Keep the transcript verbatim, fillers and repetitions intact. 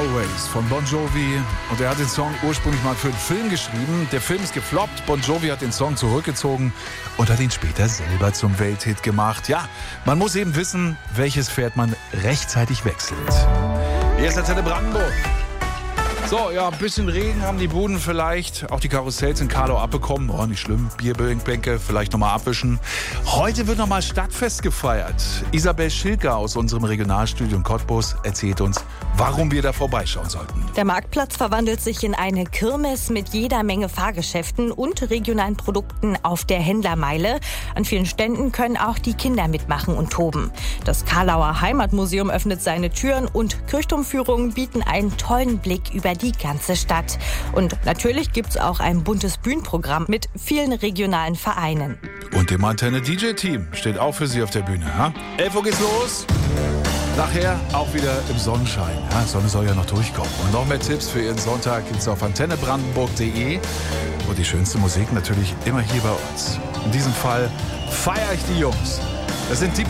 Always von Bon Jovi. Und er hat den Song ursprünglich mal für einen Film geschrieben. Der Film ist gefloppt. Bon Jovi hat den Song zurückgezogen und hat ihn später selber zum Welthit gemacht. Ja, man muss eben wissen, welches Pferd man rechtzeitig wechselt. Hier ist Antenne Brandenburg. So, ja, ein bisschen Regen haben die Buden vielleicht. Auch die Karussells in Karlau abbekommen. Oh, nicht schlimm. Bierbänke vielleicht nochmal abwischen. Heute wird nochmal Stadtfest gefeiert. Isabel Schilker aus unserem Regionalstudio in Cottbus erzählt uns, warum wir da vorbeischauen sollten. Der Marktplatz verwandelt sich in eine Kirmes mit jeder Menge Fahrgeschäften und regionalen Produkten auf der Händlermeile. An vielen Ständen können auch die Kinder mitmachen und toben. Das Karlauer Heimatmuseum öffnet seine Türen und Kirchturmführungen bieten einen tollen Blick über die ganze Stadt. Und natürlich gibt's auch ein buntes Bühnenprogramm mit vielen regionalen Vereinen. Und dem Antenne-D J-Team steht auch für Sie auf der Bühne. Ha? elf Uhr geht's los. Nachher auch wieder im Sonnenschein. Ja, Sonne soll ja noch durchkommen. Und noch mehr Tipps für Ihren Sonntag gibt's auf antenne brandenburg punkt de. Und die schönste Musik natürlich immer hier bei uns. In diesem Fall feiere ich die Jungs. Das sind die